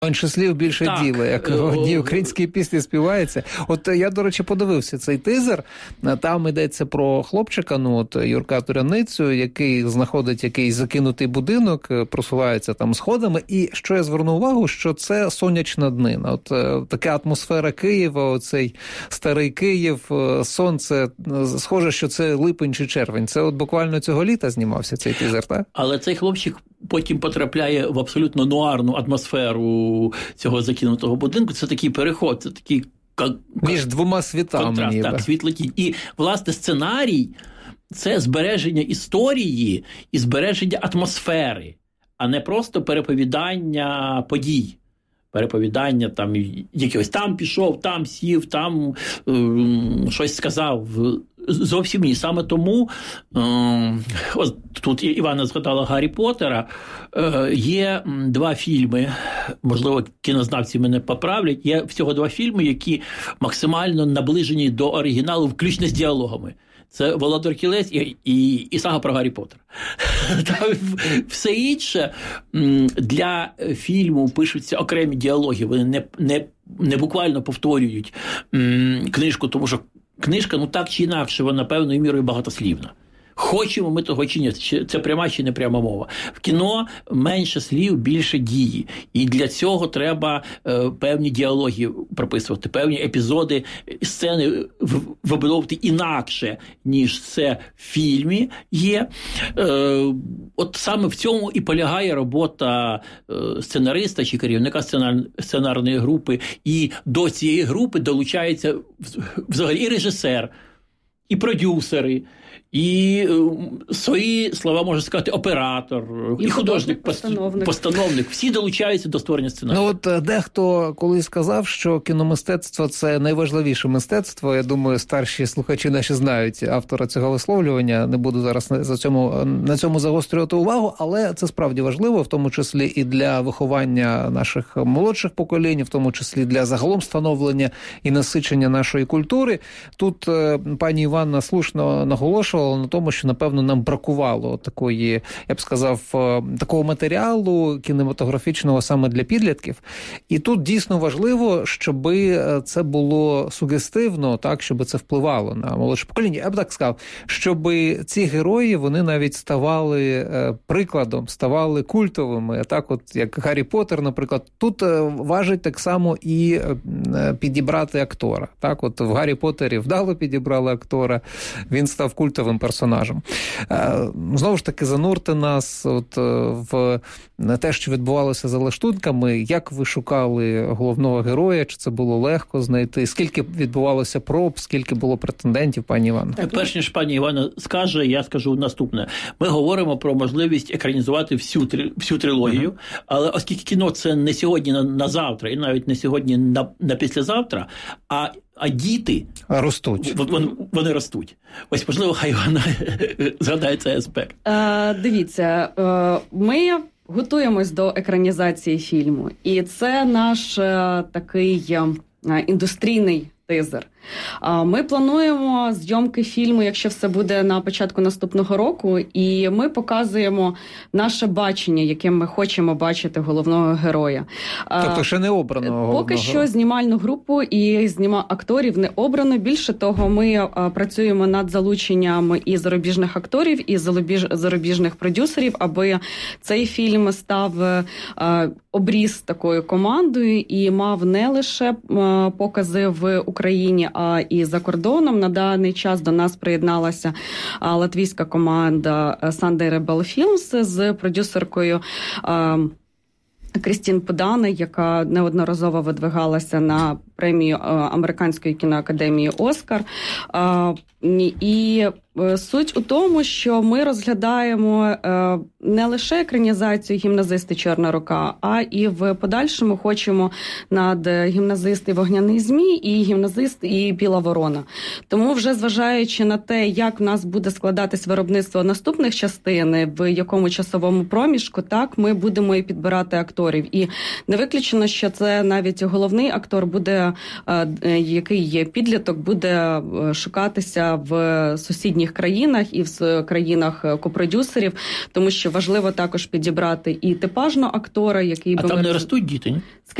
Менше слів, більше діла, як в одній українській пісні співається. От я, до речі, подивився цей тизер. Там йдеться про хлопчика, Юрка Туряницю, який знаходить якийсь закинутий будинок, просувається там сходами. І що я звернув увагу, що це сонячна днина. От така атмосфера Києва, оцей старий Київ, сонце. Схоже, що це липень чи червень. Це от буквально цього літа знімався цей тизер, так? Але цей хлопчик потім потрапляє в абсолютно нуарну атмосферу цього закинутого будинку. Це такий переход, це такий між двома світами. Контраст, так, світло-тінь. І, власне, сценарій – це збереження історії і збереження атмосфери, а не просто переповідання подій. Переповідання там якогось там пішов, там сів, там щось сказав. Зовсім ні. Саме тому, ось тут Івана згадала Гаррі Поттера, є 2 фільми, можливо, кінознавці мене поправлять, є всього 2 фільми, які максимально наближені до оригіналу, включно з діалогами. Це «Володар Кілець» і сага про Гаррі Поттера. Все інше для фільму пишуться окремі діалоги, вони не буквально повторюють книжку, тому що книжка, так чи інакше, вона певною мірою багатослівна. Хочемо ми того чи ні, це пряма чи не пряма мова. В кіно менше слів, більше дії. І для цього треба певні діалоги прописувати, певні епізоди, сцени вибудовувати інакше, ніж це в фільмі є. От саме в цьому і полягає робота сценариста чи керівника сценарної групи. І до цієї групи долучається взагалі і режисер, і продюсери, і свої слова, можна сказати, оператор, і художник, постановник. Всі долучаються до створення сценарію. От дехто колись сказав, що кіномистецтво – це найважливіше мистецтво. Я думаю, старші слухачі наші знають автора цього висловлювання. Не буду зараз на цьому загострювати увагу, але це справді важливо, в тому числі і для виховання наших молодших поколінь, в тому числі для загалом становлення і насичення нашої культури. Тут пані Іванна слушно наголошувала на тому, що, напевно, нам бракувало такої, я б сказав, такого матеріалу кінематографічного саме для підлітків. І тут дійсно важливо, щоб це було сугестивно, так, щоб це впливало на молодше покоління. Я б так сказав, щоб ці герої, вони навіть ставали прикладом, ставали культовими. Так, от як Гаррі Поттер, наприклад. Тут важить так само і підібрати актора. Так, от в Гаррі Поттері вдало підібрали актора, він став культовим персонажем. Знову ж таки, занурте нас в те, що відбувалося за лаштунками. Як ви шукали головного героя? Чи це було легко знайти? Скільки відбувалося проб? Скільки було претендентів, пані Івано? Перш ніж пані Івана скаже, я скажу наступне. Ми говоримо про можливість екранізувати всю трилогію, але оскільки кіно це не сьогодні на завтра, і навіть не сьогодні на післязавтра, а діти ростуть. Вони ростуть. Ось, можливо, хай вона згадає цей аспект. Дивіться, ми готуємось до екранізації фільму. І це наш такий індустрійний тизер. Ми плануємо зйомки фільму, якщо все буде на початку наступного року, і ми показуємо наше бачення, яким ми хочемо бачити головного героя. Тобто ще не обрано головного? Поки що знімальну групу і акторів не обрано. Більше того, ми працюємо над залученням і зарубіжних акторів, і зарубіжних продюсерів, аби цей фільм став обріз такою командою і мав не лише покази в Україні, а і за кордоном. На даний час до нас приєдналася латвійська команда Sunday Rebel Films з продюсеркою Крістін Пудане, яка неодноразово видвигалася на премію Американської кіноакадемії «Оскар». І суть у тому, що ми розглядаємо не лише екранізацію «Гімназисти. Чорна рука», а і в подальшому хочемо над «Гімназисти. Вогняний змій» і «Гімназист» і «Біла ворона». Тому вже зважаючи на те, як в нас буде складатись виробництво наступних частин, в якому часовому проміжку, так, ми будемо і підбирати акторів. І не виключено, що це навіть головний актор буде, який є підліток, буде шукатися в сусідній сусідніх країнах і в країнах копродюсерів, тому що важливо також підібрати і типажного актора, який би... А там не ростуть діти, ні?